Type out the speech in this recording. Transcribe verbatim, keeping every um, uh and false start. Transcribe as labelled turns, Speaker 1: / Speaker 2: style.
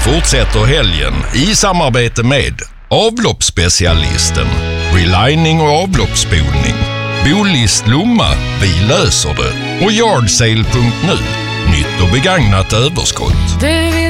Speaker 1: fortsätter helgen i samarbete med avloppsspecialisten, relining och avloppsspolning, Bolist Lomma, vi löser det och Yardsale punkt nu, nytt och begagnat överskott.